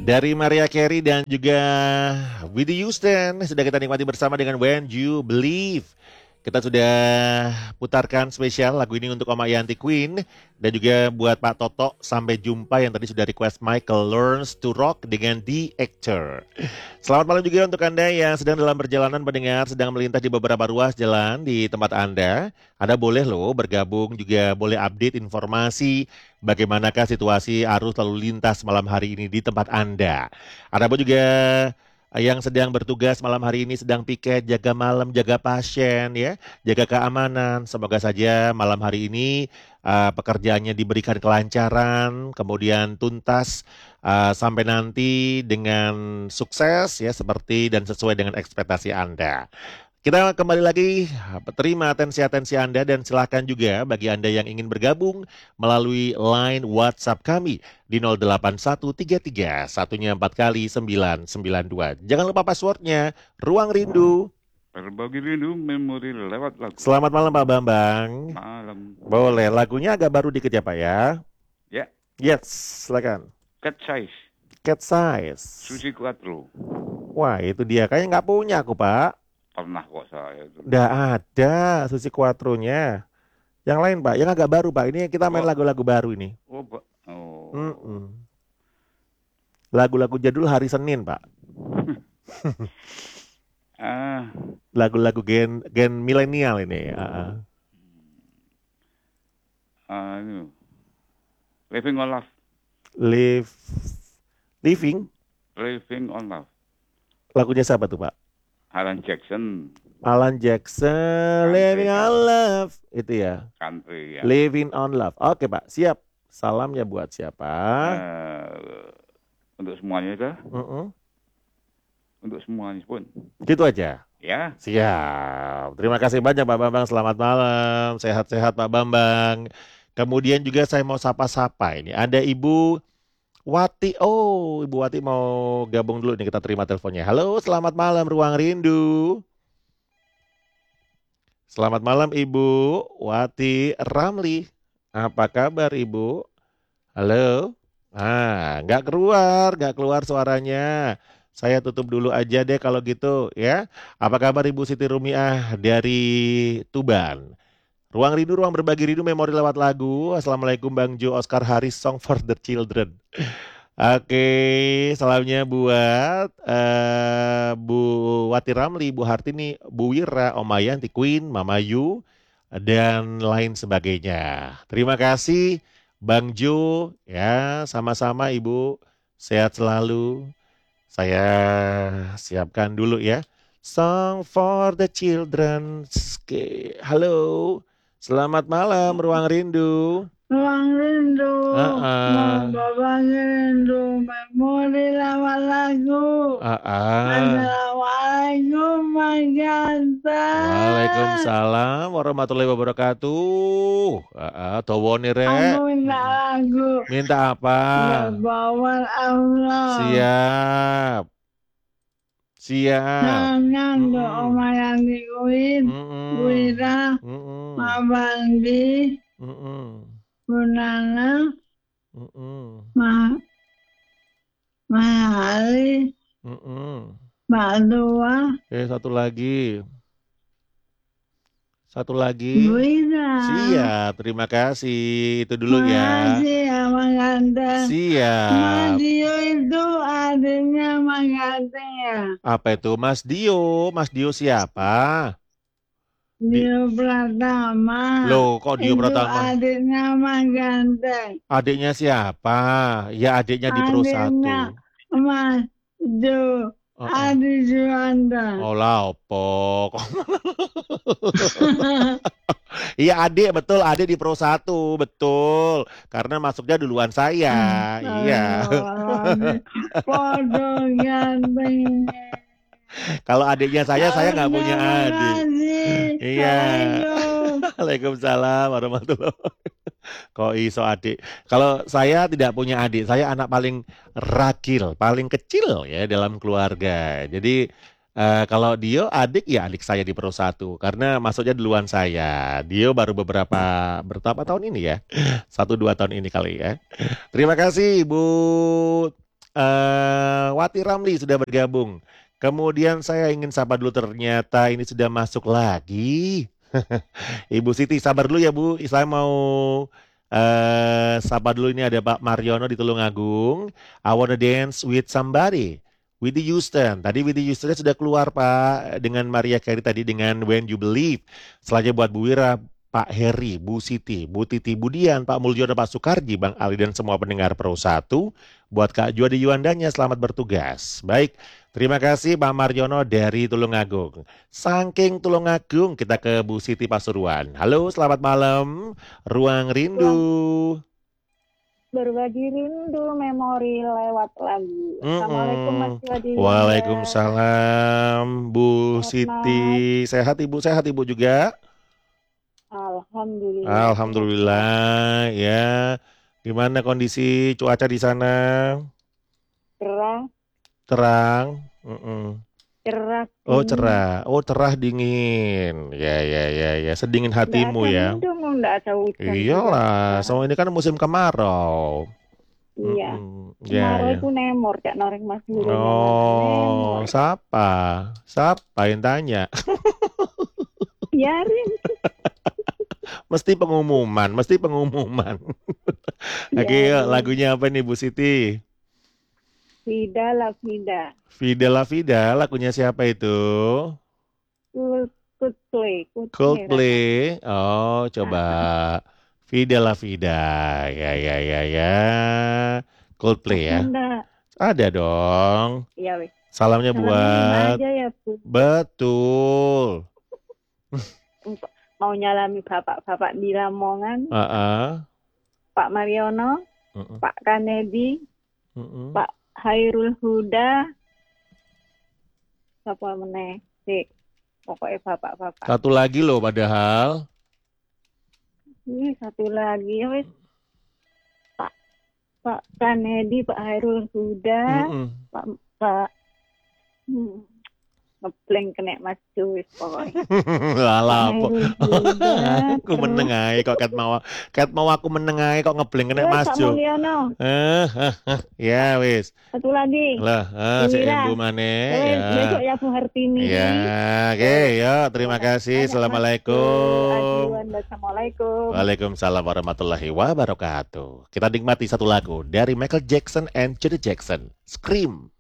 Dari Maria Carey dan juga Whitney Houston sudah kita nikmati bersama dengan When You Believe. Kita sudah putarkan spesial lagu ini untuk Oma Yanti Queen dan juga buat Pak Toto Sampai Jumpa yang tadi sudah request Michael Learns to Rock dengan The Actor. Selamat malam juga untuk Anda yang sedang dalam perjalanan pendengar, sedang melintas di beberapa ruas jalan di tempat Anda. Anda boleh loh bergabung, juga boleh update informasi bagaimanakah situasi arus lalu lintas malam hari ini di tempat Anda. Ada pun juga yang sedang bertugas malam hari ini sedang piket, jaga malam, jaga pasien ya, jaga keamanan. Semoga saja malam hari ini pekerjaannya diberikan kelancaran, kemudian tuntas sampai nanti dengan sukses ya seperti dan sesuai dengan ekspektasi Anda. Kita kembali lagi, terima atensi Anda dan silakan juga bagi Anda yang ingin bergabung melalui line WhatsApp kami di 08133 satunya 4 kali 992. Jangan lupa passwordnya, Ruang Rindu. Berbagi rindu memori lewat lagu. Selamat malam Pak Bambang. Malam. Boleh, lagunya agak baru dikit ya Pak ya? Ya. Yes, silakan. Cat Size. Cat Size. Susi Quattro. Wah itu dia, kayaknya nggak punya aku Pak. Pernah kok saya itu. Nggak ada Susi Quattro-nya. Yang lain Pak, yang agak baru Pak. Ini kita main lagu-lagu baru ini. Oh Pak. Oh. Lagu-lagu jadul hari Senin Pak. Lagu-lagu gen milenial ini. Ini. Living on Love. Living on Love. Lagunya siapa tuh Pak? Alan Jackson. Living on Love. Itu ya. Country ya. Living on Love. Oke Pak, siap. Salamnya buat siapa? Untuk semuanya kah? Untuk semuanya pun. Gitu aja. Ya. Siap. Terima kasih banyak Pak Bambang. Selamat malam. Sehat-sehat Pak Bambang. Kemudian juga saya mau sapa-sapa ini. Ada Ibu Wati. Oh, Ibu Wati mau gabung dulu nih, kita terima teleponnya. Halo, selamat malam Ruang Rindu. Selamat malam Ibu Wati Ramli. Apa kabar Ibu? Halo. Nggak keluar suaranya. Saya tutup dulu aja deh kalau gitu ya. Apa kabar Ibu Siti Rumiah dari Tuban? Ruang Rindu, ruang berbagi rindu, memori lewat lagu. Assalamualaikum Bang Jo, Oscar Haris, Song for the Children. Oke, salamnya buat Bu Wati Ramli, Bu Hartini, Bu Wira, Om Yanti Queen, Mama Yu, dan lain sebagainya. Terima kasih Bang Jo, ya sama-sama Ibu, sehat selalu. Saya siapkan dulu ya. Song for the Children. Oke, halo. Selamat malam Ruang Rindu. Ruang Rindu, berbagi rindu, memori lewat lagu. Assalamualaikum Mas Ganteng. Waalaikumsalam warahmatullahi wabarakatuh. Towoni Rek. Aku minta lagu. Minta apa? Bawaan Allah. Siap. Jangan Oma Yanti Queen, Wira, Mabandi, Bunana, Mahali, Mbak Dua. Satu lagi. Wira. Siap, terima kasih. Itu dulu ya. Makasih ya Mas Ganteng. Siap. Mas Dio itu adiknya Mas Ganteng ya? Apa itu Mas Dio? Mas Dio siapa? Dio Pratama. Loh, kok Dio Pratama? Itu adiknya Mas Ganteng. Adiknya siapa? Ya adiknya di Pro 1. Adiknya Mas Dio. Adi Juanda. Oh lah, opo. Iya adik, betul, adik di Pro 1, betul. Karena masuknya duluan saya. Iya. Podo ganteng. Kalau adiknya saya nggak punya adik. Iya. Waalaikumsalam warahmatullahi wabarakatuh. Kok iso adik? Kalau saya tidak punya adik, saya anak paling ragil, paling kecil ya dalam keluarga. Jadi kalau Dio adik ya adik saya di Pro 1 karena masuknya duluan saya. Dio baru berapa tahun ini ya? 1-2 tahun ini kali ya. Terima kasih Ibu Wati Ramli sudah bergabung. Kemudian saya ingin sapa dulu, ternyata ini sudah masuk lagi. Ibu Siti, sabar dulu ya Bu. Saya mau sapa dulu, ini ada Pak Mariono di Tulungagung. I wanna dance with somebody. Whitney Houston. Tadi Whitney Houston sudah keluar Pak, dengan Maria Carey tadi dengan When You Believe. Selanjutnya buat Bu Wira, Pak Heri, Bu Siti, Bu Titi Budian, Pak Mulyono, Pak Sukarji, Bang Ali, dan semua pendengar Pro 1. Buat Kak Juadi Yuandanya, selamat bertugas. Baik, terima kasih Pak Mariono dari Tulungagung. Saking Tulungagung, kita ke Bu Siti Pasuruan. Halo, selamat malam. Ruang Rindu. Berbagi rindu memori lewat lagu. Assalamualaikum Mas Juadi. Waalaikumsalam Bu Siti. Sehat Ibu? Sehat Ibu juga? Alhamdulillah. Alhamdulillah ya. Gimana kondisi cuaca di sana? Cerah, Terang? cerah. Oh cerah. Oh cerah, dingin. Ya. Sedingin hatimu ya. Enggak ada hujan. Iyalah, semua ini kan musim kemarau. Iya. Ya. Kemarau itu nemor, Cak Noreng Mas Guru. Oh, siapa yang tanya? Biarin. Mesti pengumuman. Oke, yuk, lagunya apa nih Bu Siti? Vida la vida. Vida la Vida, lagunya siapa itu? Coldplay. Oh, coba. Vida la Vida. Ya. Coldplay ya. Ada dong. Iya, weh. Salamnya buat. Aja ya, Bu. Betul. Mau nyalami bapak-bapak di Lamongan, Pak Mariono, Pak Kanedi, Pak Hairul Huda, siapa meneh? Pokoknya bapak-bapak. Satu lagi loh padahal. Ini satu lagi ya wes. Pak Kanedi, Pak Hairul Huda, Pak ngeblank kena Mas Juwis pokoknya. Lala apa? Aku menengai kok kat mau aku menengai kok ngeblank kena Mas Jo. Ya wis. Satu lagi. Lah, si Ibu maneh ya. Besok ya Bu Hartini. Ya, oke, ya, terima kasih. Assalamualaikum. Assalamualaikum. Waalaikumsalam warahmatullahi wabarakatuh. Kita nikmati satu lagu dari Michael Jackson and Janet Jackson, Scream.